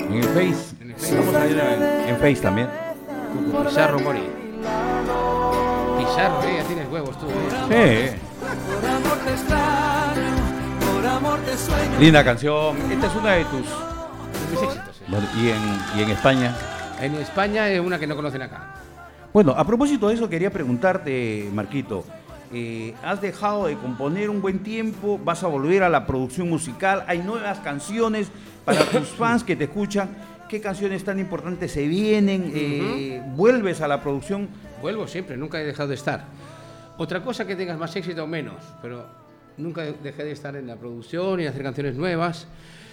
En el Face. En el Face. Vamos a ir en Face también. Cucu Pizarro Mori. Pizarro, ya tienes huevos tú, Sí. Linda canción. Esta es una de tus. Mis éxitos. Bueno, y en España. En España es una que no conocen acá. Bueno, a propósito de eso quería preguntarte, Marquito. ¿Has dejado de componer un buen tiempo? ¿Vas a volver a la producción musical? ¿Hay nuevas canciones para tus fans que te escuchan? ¿Qué canciones tan importantes se vienen? ¿Vuelves a la producción? Vuelvo siempre, nunca he dejado de estar. Otra cosa que tengas más éxito o menos, pero nunca dejé de estar en la producción y hacer canciones nuevas.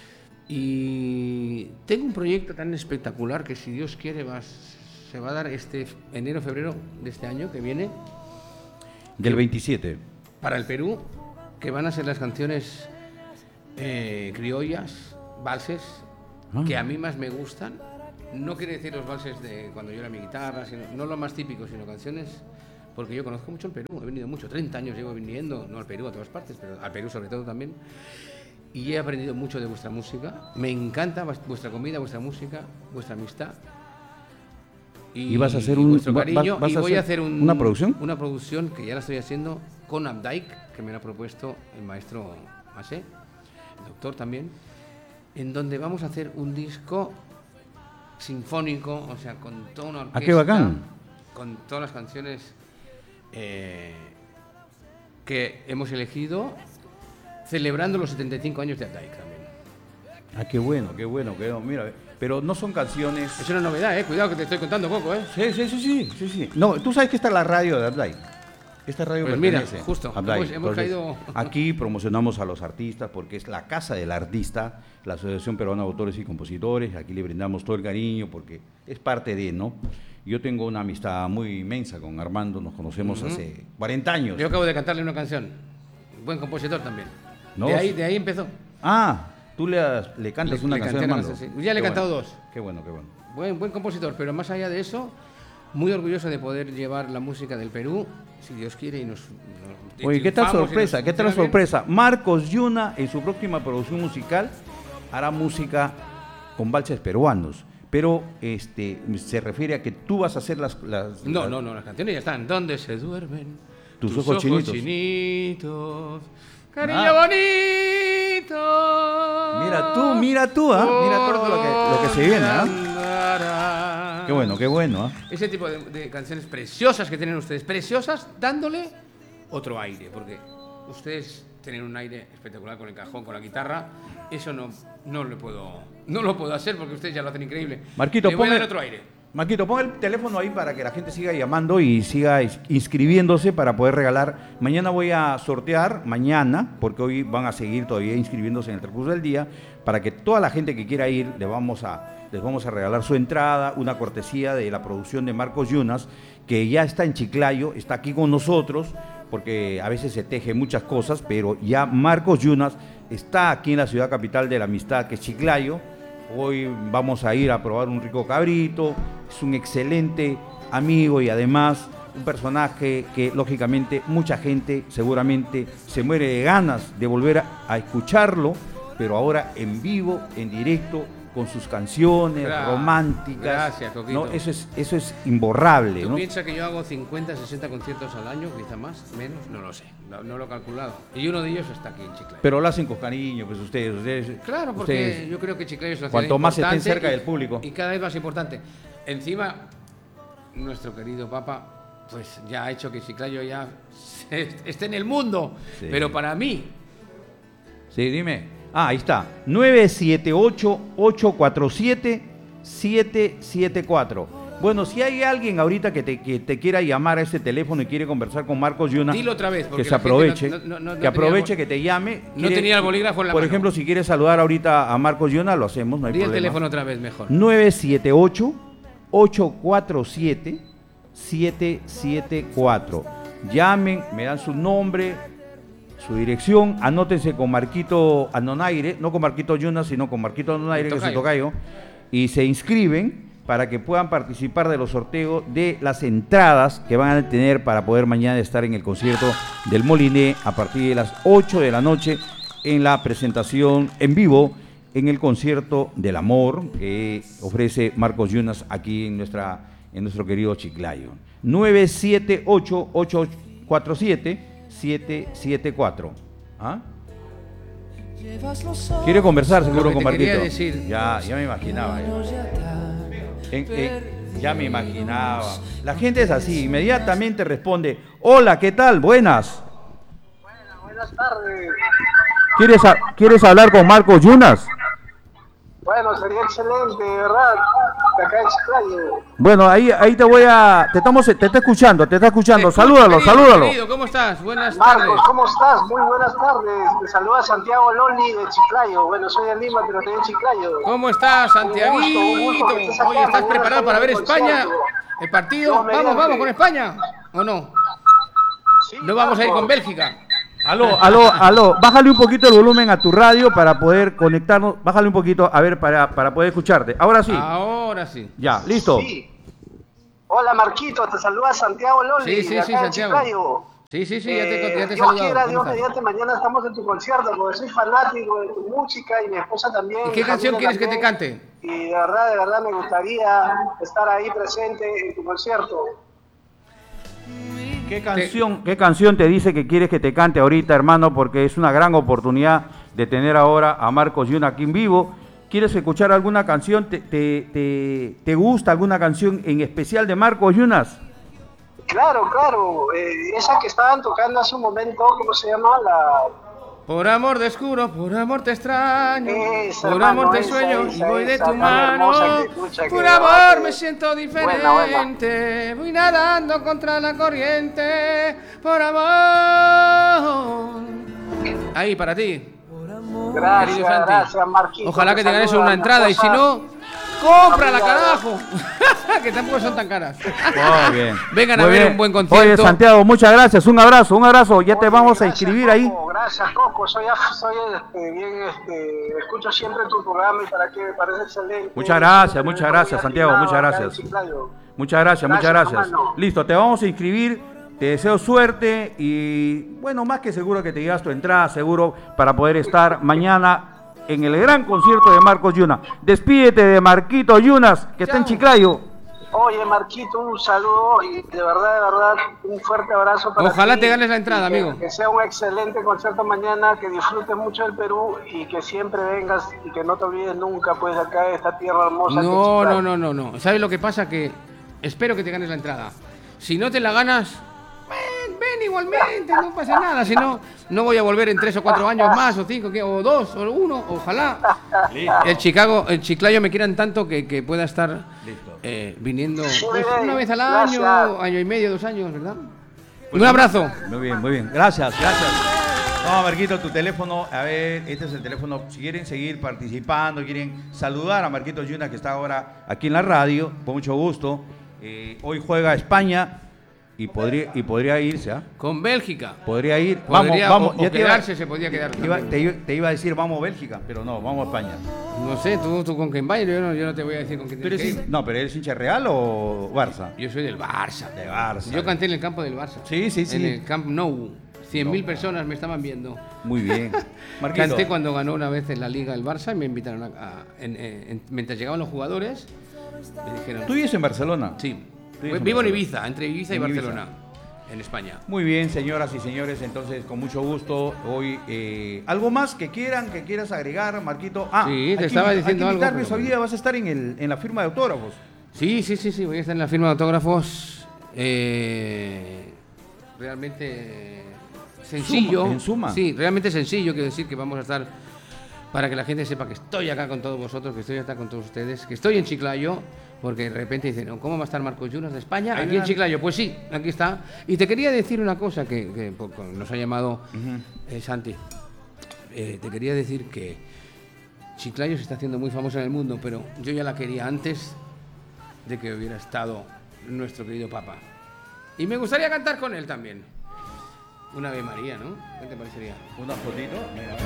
Y tengo un proyecto tan espectacular que, si Dios quiere, se va a dar este enero, febrero de este año que viene. Del 27. Para el Perú, que van a ser las canciones criollas, valses, que a mí más me gustan. No quiere decir los valses de cuando yo era mi guitarra, no lo más típico, sino canciones, porque yo conozco mucho el Perú, he venido mucho, 30 años llevo viniendo, no al Perú, a todas partes, pero al Perú sobre todo también, y he aprendido mucho de vuestra música. Me encanta vuestra comida, vuestra música, vuestra amistad. ¿Y vas a hacer un cariño, y voy a hacer una producción? Una producción que ya la estoy haciendo con Updike, que me lo ha propuesto el maestro Masé, el doctor también, en donde vamos a hacer un disco sinfónico, o sea, con toda una orquesta. ¡Ah, qué bacán! Con todas las canciones que hemos elegido, celebrando los 75 años de Updike también. Ah, qué bueno, qué bueno, qué bueno. Mira, pero no son canciones. Es una novedad, cuidado que te estoy contando poco, Sí. No, tú sabes que está la radio de Updike. Esta radio pues pertenece mira, justo, a Updike. hemos caído. Aquí promocionamos a los artistas porque es la casa del artista, la Asociación Peruana de Autores y Compositores. Aquí le brindamos todo el cariño porque es parte de, ¿no? Yo tengo una amistad muy inmensa con Armando, nos conocemos hace 40 años. Yo acabo de cantarle una canción, buen compositor también. ¿No? De ahí empezó. Ah, tú le cantas una canción a Armando. Sí. Ya le he cantado dos. Qué bueno, qué bueno. Buen compositor, pero más allá de eso, muy orgulloso de poder llevar la música del Perú, si Dios quiere, y nos Oye, ¿qué tal triunfamos sorpresa? y nos ¿Qué tal funciona bien. sorpresa? Marcos Yuna, en su próxima producción musical, hará música con valses peruanos. Pero se refiere a que tú vas a hacer las No, las canciones ya están. ¿Dónde se duermen tus ojos chinitos? chinitos? Cariño bonito. Mira tú, todo lo que se viene, Qué bueno, Ese tipo de canciones preciosas que tienen ustedes, preciosas, dándole otro aire, porque ustedes tienen un aire espectacular con el cajón, con la guitarra. Eso no lo puedo hacer porque ustedes ya lo hacen increíble. Marquito, Le voy a dar otro aire. Marquito, pon el teléfono ahí para que la gente siga llamando y siga inscribiéndose para poder regalar. Mañana voy a sortear, porque hoy van a seguir todavía inscribiéndose en el transcurso del día, para que toda la gente que quiera ir, les vamos a regalar su entrada, una cortesía de la producción de Marcos Yunas, que ya está en Chiclayo, está aquí con nosotros, porque a veces se teje muchas cosas, pero ya Marcos Yunas está aquí en la ciudad capital de la amistad, que es Chiclayo. Hoy vamos a ir a probar un rico cabrito. Es un excelente amigo y además un personaje que lógicamente mucha gente seguramente se muere de ganas de volver a escucharlo, pero ahora en vivo, en directo, con sus canciones románticas. Gracias, Coquito. ¿No? Eso es imborrable, ¿Tú ¿no? piensas que yo hago 50, 60 conciertos al año, quizá más, menos? No lo sé, no lo he calculado. Y uno de ellos está aquí en Chiclayo. Pero lo hacen con cariño, pues ustedes. Claro, porque ustedes, yo creo que Chiclayo es una ciudad cuanto más estén importante cerca del público. Y cada vez más importante. Encima, nuestro querido Papa, pues ya ha hecho que Chiclayo ya esté en el mundo. Sí. Pero para mí... Sí, dime. Ahí está. 978-847-774. Bueno, si hay alguien ahorita que te quiera llamar a ese teléfono y quiere conversar con Marcos Yuna, Dilo otra vez, porque que se la gente aproveche, no tenía que te llame. No tenía el bolígrafo en la Por mano. ejemplo, si quieres saludar ahorita a Marcos Yuna, lo hacemos, no hay Di el problema. teléfono otra vez mejor. 978-847-774. Llamen, me dan su nombre, su dirección, anótense con Marquito Anonaire, no con Marquito Yuna, sino con Marquito Anonaire, que es el tocayo, y se inscriben para que puedan participar de los sorteos de las entradas que van a tener para poder mañana estar en el concierto del Moliné a partir de las 8 de la noche en la presentación en vivo en el concierto del amor que ofrece Marcos Yunas aquí en nuestro querido Chiclayo. 978-847-774. ¿Ah? ¿Quiere conversar seguro con Marquito? Decir. Ya me imaginaba. Ya me imaginaba. La gente es así, inmediatamente responde: hola, ¿qué tal? Buenas. Buenas tardes. ¿Quieres hablar con Marcos Yunas? Bueno, sería excelente, ¿verdad? De acá en Chiclayo. Bueno, ahí te está escuchando. Salúdalo. Querido, ¿cómo estás? Buenas Marcos, tardes. ¿cómo estás? Muy buenas tardes. Te saluda Santiago Loli de Chiclayo. Bueno, soy de Lima, pero estoy en Chiclayo. ¿Cómo estás, Santiaguito? Un gusto que estés acá. Oye, ¿estás Mañana preparado para ver estamos en España? concierto. ¿El partido? Dios mediante. Vamos con España, ¿o no? Sí, ¿No vamos a ir Marcos. con Bélgica? Aló. Bájale un poquito el volumen a tu radio para poder conectarnos. Bájale un poquito, a ver, para poder escucharte. Ahora sí. Ahora sí. Ya, listo. Sí. Hola, Marquito. Te saluda Santiago Loli. Sí, de acá en Santiago. Chiclayo. Sí, ya te he Dios saludado. quiera, ¿Cómo Dios estás? mediante, mañana estamos en tu concierto, porque soy fanático de tu música y mi esposa también. ¿Y qué mi canción familia quieres que te también. cante? Y de verdad me gustaría estar ahí presente en tu concierto. ¿Qué canción te dice que quieres que te cante ahorita, hermano? Porque es una gran oportunidad de tener ahora a Marcos Yunas aquí en vivo. ¿Quieres escuchar alguna canción? ¿Te gusta alguna canción en especial de Marcos Yunas? Claro. Esa que estaban tocando hace un momento, ¿cómo se llama? Por amor descubro, por amor te extraño, Esa, por hermano, amor te esa, sueño y voy de tu tan mano. hermosa que escucha, Por que amor debate. me siento diferente, Buena. voy nadando contra la corriente. Por amor. Ahí, para ti. Querido Santi. Gracias, Marquito. Ojalá que te ganes saluda una mi entrada y si esposa. no, cómprala, carajo. Que tampoco son tan caras. Muy bien. Vengan a Muy ver bien. un buen concierto. Oye, Santiago, muchas gracias. Un abrazo. Ya te Oye, vamos a gracias, inscribir ahí. Coco, gracias, Coco. Soy bien, escucho siempre tu programa y para qué me parece excelente. Muchas gracias, Muy Santiago. atinado Muchas acá en gracias. Chiclayo. Muchas gracias. hermano. Listo, te vamos a inscribir. Te deseo suerte y, bueno, más que seguro que te llevas tu entrada, seguro, para poder estar mañana en el gran concierto de Marcos Yunas. Despídete de Marquito Yunas, que está en Chiclayo. Oye, Marquito, un saludo y de verdad, un fuerte abrazo para Ojalá ti. te ganes la entrada, Y que- amigo. Que sea un excelente concierto mañana, que disfrutes mucho del Perú y que siempre vengas y que no te olvides nunca, pues, acá de esta tierra hermosa. que es Chiclayo. No. ¿Sabes lo que pasa? Que espero que te ganes la entrada. Si no te la ganas, ven igualmente, no pasa nada. Si no, no voy a volver en 3 o 4 años más, o 5, o 2, o 1, ojalá. El Chiclayo me quieran tanto que pueda estar viniendo pues, una vez al año, Gracias. año y medio, 2 años, ¿verdad? Un abrazo. Muy bien. Gracias. Vamos, Marquito, tu teléfono. A ver, este es el teléfono. Si quieren seguir participando, quieren saludar a Marquito Yunas, que está ahora aquí en la radio, con mucho gusto. Hoy juega España y podría irse, ¿ah? Con Bélgica. Podría ir. Podría, Vamos. o quedarse, se podría quedar. Te iba a decir, vamos Bélgica, pero no, vamos a España. No sé, tú con quién vayas, yo no te voy a decir con quién tienes que ir. No, pero ¿eres hincha Real o Barça? Yo soy del Barça. De Barça. Yo canté en el campo del Barça. Sí. En el Camp Nou. 100.000 personas me estaban viendo. Muy bien. Marquito. Canté cuando ganó una vez en la Liga el Barça y me invitaron mientras llegaban los jugadores, me dijeron... ¿Tú vives en Barcelona? Sí. Tú vives en Vivo en Barcelona. Ibiza, entre Ibiza y En Ibiza. Barcelona, en España. Muy bien, señoras y señores, entonces con mucho gusto hoy algo más que quieras agregar, Marquito. Sí, te estaba diciendo algo, invitarme, pero- hoy día vas a estar en la firma de autógrafos. Sí, voy a estar en la firma de autógrafos. Realmente sencillo. ¿En Suma? Sí, realmente sencillo, quiero decir que vamos a estar para que la gente sepa que estoy acá con todos vosotros, que estoy acá con todos ustedes, que estoy en Chiclayo, porque de repente dicen, "No, ¿cómo va a estar Marcos Yunas de España Ahí aquí en verán. Chiclayo?". Pues sí, aquí está. Y te quería decir una cosa que nos ha llamado Santi. Te quería decir que Chiclayo se está haciendo muy famosa en el mundo, pero yo ya la quería antes de que hubiera estado nuestro querido Papa. Y me gustaría cantar con él también. Una Ave María, ¿no? ¿Qué te parecería? Una fotito. Mira.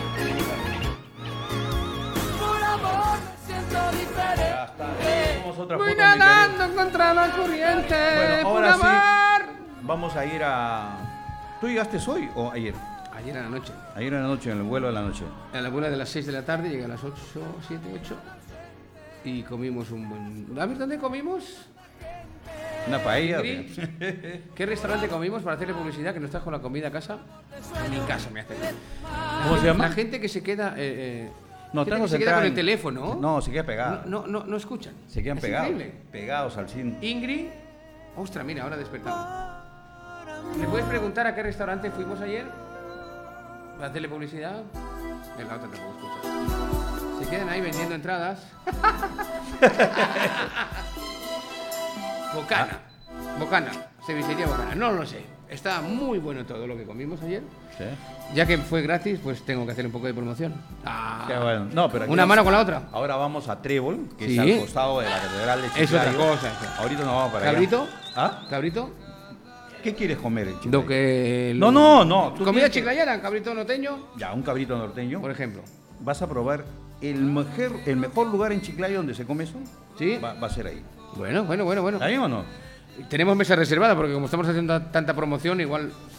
Por amor me siento diferente. Ya está. Tenemos otra Voy foto, mi nadando contra la corriente. Bueno, por ahora sí. amor. Vamos a ir a... ¿Tú llegaste hoy o ayer? Ayer en la noche. Ayer en la noche, en el vuelo de la noche. A la vuela de las 6 de la tarde, llegué a las 8, 7, 8 y comimos un buen... ¿A ver dónde comimos? Una paella. Ingrid, ¿qué restaurante comimos para hacerle publicidad que nos trajo la comida a casa? A mi casa me hace. ¿Cómo se llama? La gente que se queda... No, gente tenemos que se queda entrada con el en- teléfono. No, se queda pegado. No escuchan. Se quedan Es pegados. increíble. Pegados al cine. Ingrid, ostras, mira, ahora despertamos. ¿Le puedes preguntar a qué restaurante fuimos ayer? ¿Para hacerle publicidad? La otra tampoco escucha. Se quedan ahí vendiendo entradas. Bocana. Bocana. Cevichería Bocana. No lo sé. Está muy bueno todo lo que comimos ayer. Sí. Ya que fue gratis, pues tengo que hacer un poco de promoción. Ah, Qué bueno. No, pero aquí una vamos- mano con la otra. Ahora vamos a Trébol, que Sí. es al costado de la Catedral de Chiclayo. Es otra cosa, eso. Ahorita nos vamos para ¿Cabrito? allá. ¿Ah? ¿Cabrito? ¿Qué quieres comer en Chiclayo? Lo que... No, no, no. tú Comida tienes que- chiclayana, cabrito norteño, Ya, un cabrito norteño. por ejemplo. Vas a probar el mejor lugar en Chiclayo donde se come eso. ¿Sí? Va a ser ahí. Bueno. ¿Está bien o no? Tenemos mesa reservada porque como estamos haciendo tanta promoción, igual